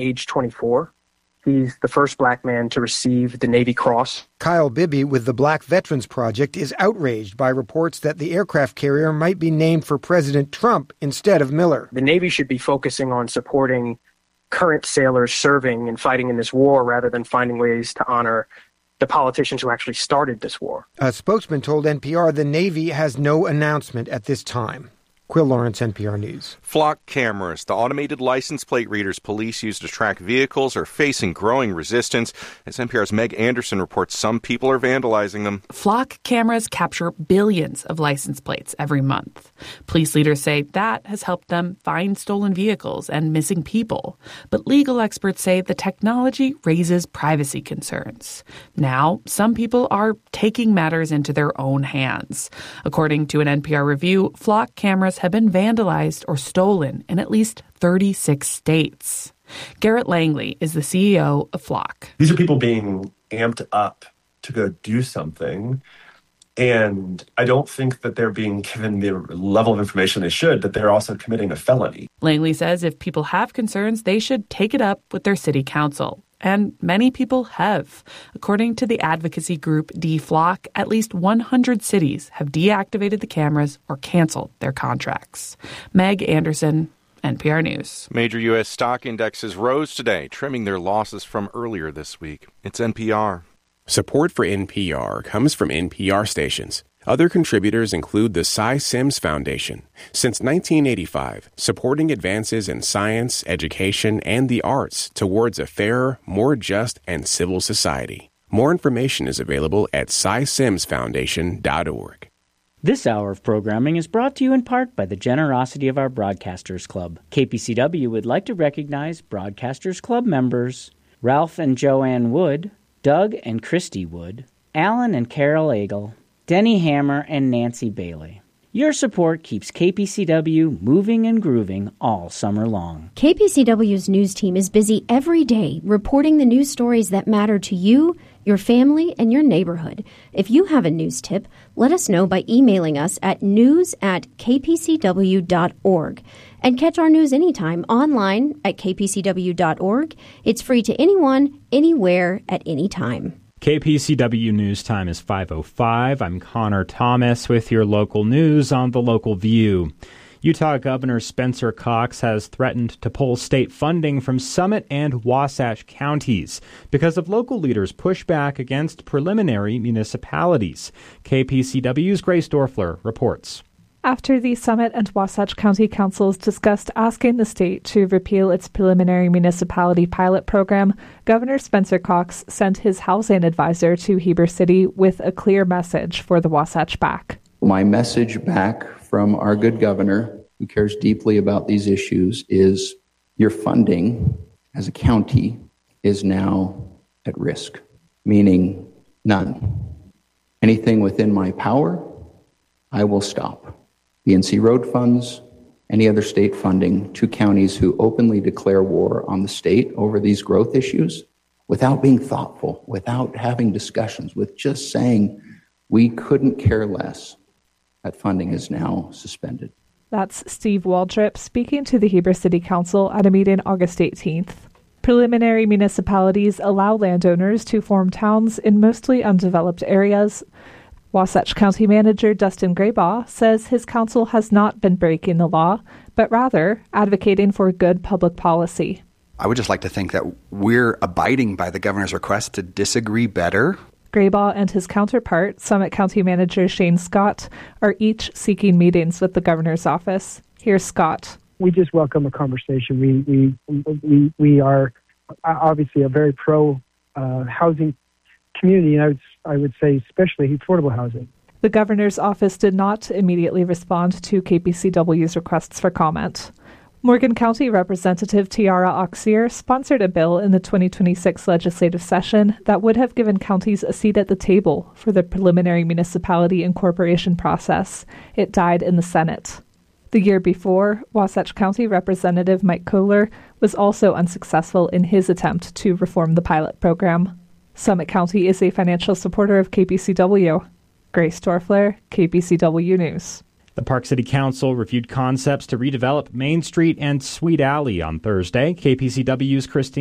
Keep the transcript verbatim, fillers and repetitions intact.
age twenty-four. He's the first black man to receive the Navy Cross. Kyle Bibby with the Black Veterans Project is outraged by reports that the aircraft carrier might be named for President Trump instead of Miller. The Navy should be focusing on supporting current sailors serving and fighting in this war rather than finding ways to honor the politicians who actually started this war. A spokesman told N P R the Navy has no announcement at this time. Quill Lawrence, N P R News. Flock cameras, the automated license plate readers police use to track vehicles, are facing growing resistance. As N P R's Meg Anderson reports, some people are vandalizing them. Flock cameras capture billions of license plates every month. Police leaders say that has helped them find stolen vehicles and missing people. But legal experts say the technology raises privacy concerns. Now, some people are taking matters into their own hands. According to an N P R review, Flock cameras have been vandalized or stolen in at least thirty-six states. Garrett Langley is the C E O of Flock. These are people being amped up to go do something, and I don't think that they're being given the level of information they should, that they're also committing a felony. Langley says if people have concerns, they should take it up with their city council. And many people have. According to the advocacy group D-Flock, at least one hundred cities have deactivated the cameras or canceled their contracts. Meg Anderson, N P R News. Major U S stock indexes rose today, trimming their losses from earlier this week. It's N P R. Support for N P R comes from N P R stations. Other contributors include the Cy Sims Foundation. Since nineteen eighty-five, supporting advances in science, education, and the arts towards a fairer, more just, and civil society. More information is available at cy sims foundation dot org. This hour of programming is brought to you in part by the generosity of our Broadcasters Club. K P C W would like to recognize Broadcasters Club members Ralph and Joanne Wood, Doug and Christy Wood, Alan and Carol Agel, Denny Hammer, and Nancy Bailey. Your support keeps K P C W moving and grooving all summer long. K P C W's news team is busy every day reporting the news stories that matter to you, your family, and your neighborhood. If you have a news tip, let us know by emailing us at news at k p c w dot org. And catch our news anytime online at k p c w dot org. It's free to anyone, anywhere, at any time. K P C W News Time is five oh five. I'm Connor Thomas with your local news on The Local View. Utah Governor Spencer Cox has threatened to pull state funding from Summit and Wasatch counties because of local leaders' pushback against preliminary municipalities. K P C W's Grace Dorfler reports. After the Summit and Wasatch County Councils discussed asking the state to repeal its preliminary municipality pilot program, Governor Spencer Cox sent his housing advisor to Heber City with a clear message for the Wasatch Back. My message back from our good governor, who cares deeply about these issues, is your funding as a county is now at risk, meaning none. Anything within my power, I will stop. B and C road funds, any other state funding to counties who openly declare war on the state over these growth issues without being thoughtful, without having discussions, with just saying we couldn't care less. That funding is now suspended. That's Steve Waldrop speaking to the Heber City Council at a meeting August eighteenth. Preliminary municipalities allow landowners to form towns in mostly undeveloped areas. Wasatch County Manager Dustin Graybaugh says his council has not been breaking the law, but rather advocating for good public policy. I would just like to think that we're abiding by the governor's request to disagree better. Graybaugh and his counterpart, Summit County Manager Shane Scott, are each seeking meetings with the governor's office. Here's Scott. We just welcome a conversation. We we we, we are obviously a very pro uh, housing community, and I would I would say especially affordable housing. The governor's office did not immediately respond to K P C W's requests for comment. Morgan County Representative Tiara Auxier sponsored a bill in the twenty twenty-six legislative session that would have given counties a seat at the table for the preliminary municipality incorporation process. It died in the Senate. The year before, Wasatch County Representative Mike Kohler was also unsuccessful in his attempt to reform the pilot program. Summit County is a financial supporter of K P C W. Grace Dorfler, K P C W News. The Park City Council reviewed concepts to redevelop Main Street and Sweet Alley on Thursday. K P C W's Christine